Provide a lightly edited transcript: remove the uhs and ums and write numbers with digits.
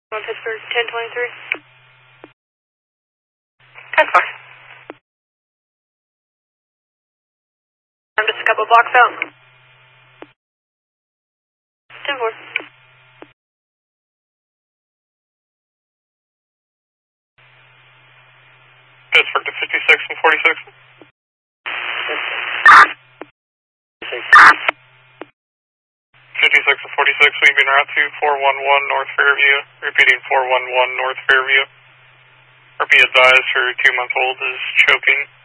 On Pittsburgh, 1023. That's fine. I'm just a couple blocks out. 10-4. Pittsburgh to 56 and 46. 56 and 46, leaving route to 411 North Fairview. Repeating 411 North Fairview. Or be advised, her 2-month-old is choking.